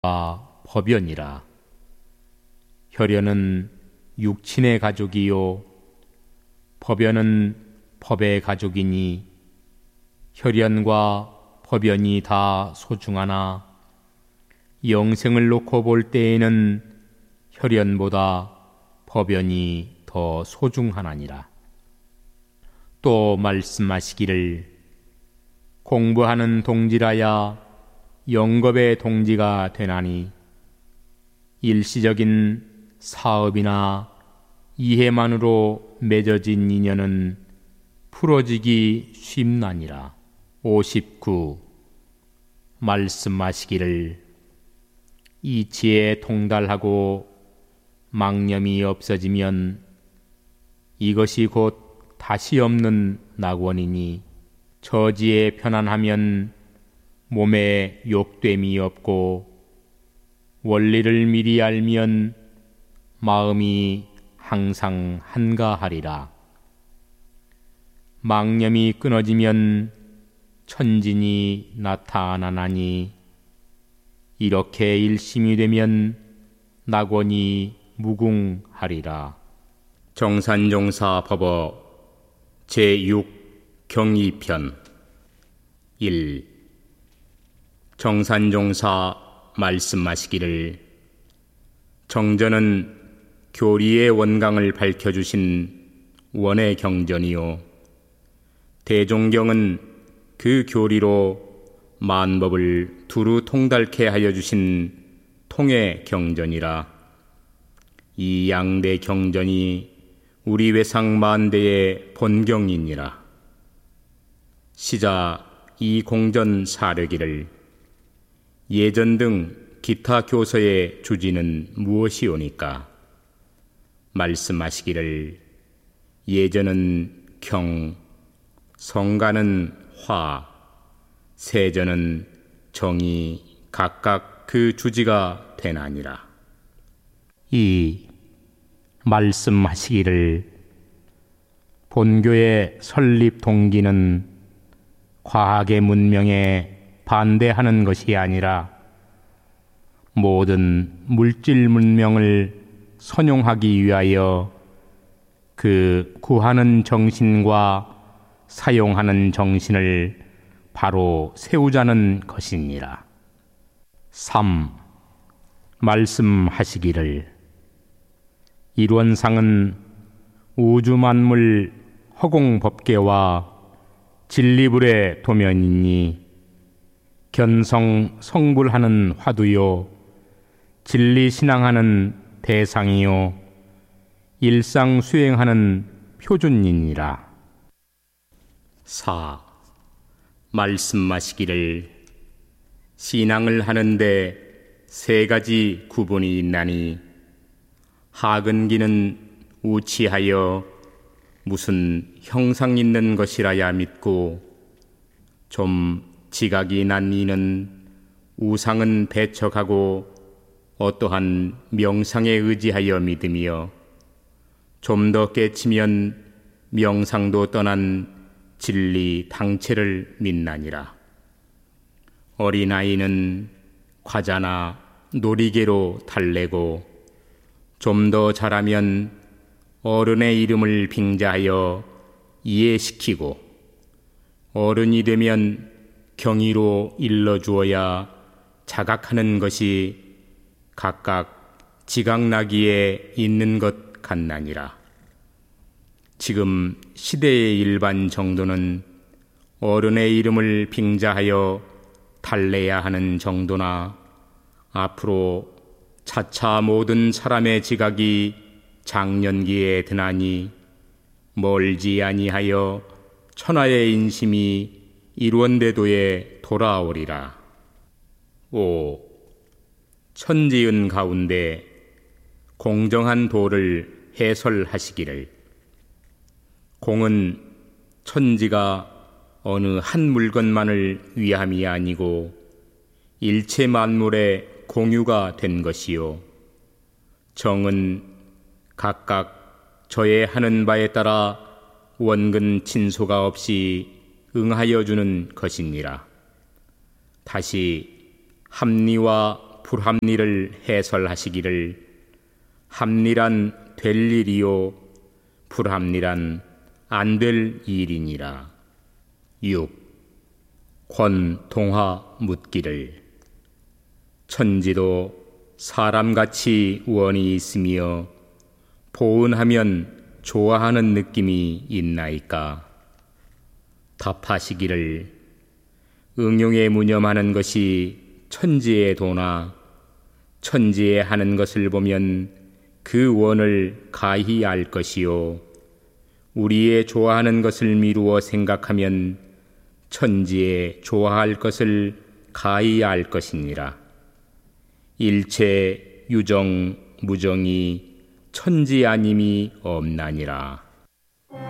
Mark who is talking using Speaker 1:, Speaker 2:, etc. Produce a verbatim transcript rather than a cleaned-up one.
Speaker 1: 법연이라. 혈연은 육친의 가족이요 법연은 법의 가족이니 혈연과 법연이 다 소중하나 영생을 놓고 볼 때에는 혈연보다 법연이 더 소중하나니라. 또 말씀하시기를 공부하는 동지라야 영겁의 동지가 되나니 일시적인 사업이나 이해만으로 맺어진 인연은 풀어지기 쉽나니라. 오십구. 말씀하시기를 이치에 통달하고 망념이 없어지면 이것이 곧 다시 없는 낙원이니 처지에 편안하면 몸에 욕됨이 없고 원리를 미리 알면 마음이 항상 한가하리라. 망념이 끊어지면 천진이 나타나나니 이렇게 일심이 되면 낙원이 무궁하리라. 정산종사 법어 제육 경이편 일. 정산종사 말씀하시기를 정전은 교리의 원강을 밝혀주신 원의 경전이요 대종경은 그 교리로 만법을 두루 통달케 하여 주신 통의 경전이라. 이 양대 경전이 우리 외상 만대의 본경이니라. 시자 이 공전 사려기를 예전 등 기타 교서의 주지는 무엇이오니까? 말씀하시기를 예전은 경, 성가는 화, 세전은 정이 각각 그 주지가 되나니라. 이. 말씀하시기를 본교의 설립 동기는 과학의 문명에 반대하는 것이 아니라 모든 물질 문명을 선용하기 위하여 그 구하는 정신과 사용하는 정신을 바로 세우자는 것이니라. 삼. 말씀하시기를 일원상은 우주만물 허공법계와 진리불의 도면이니 견성 성불하는 화두요 진리신앙하는 대상이요 일상 수행하는 표준이니라. 사. 말씀하시기를 신앙을 하는데 세 가지 구분이 있나니 하근기는 우치하여 무슨 형상 있는 것이라야 믿고 좀 지각이 난 이는 우상은 배척하고 어떠한 명상에 의지하여 믿으며 좀 더 깨치면 명상도 떠난 진리 당체를 믿나니라. 어린아이는 과자나 놀이개로 달래고 좀 더 자라면 어른의 이름을 빙자하여 이해시키고 어른이 되면 경의로 일러주어야 자각하는 것이 각각 지각나기에 있는 것 같나니라. 지금 시대의 일반 정도는 어른의 이름을 빙자하여 달래야 하는 정도나 앞으로 차차 모든 사람의 지각이 장년기에 드나니 멀지 아니하여 천하의 인심이 일원대도에 돌아오리라. 오. 천지은 가운데 공정한 도를 해설하시기를 공은 천지가 어느 한 물건만을 위함이 아니고 일체 만물의 공유가 된 것이요 정은 각각 저의 하는 바에 따라 원근 친소가 없이 응하여 주는 것이니라. 다시 합리와 불합리를 해설하시기를 합리란 될 일이요 불합리란 안 될 일이니라. 육. 권동화 묻기를 천지도 사람같이 원이 있으며 보은하면 좋아하는 느낌이 있나이까? 답하시기를 응용에 무념하는 것이 천지의 도나 천지에 하는 것을 보면 그 원을 가히 알 것이요 우리의 좋아하는 것을 미루어 생각하면 천지에 좋아할 것을 가히 알 것이니라. 일체 유정 무정이 천지 아님이 없나니라.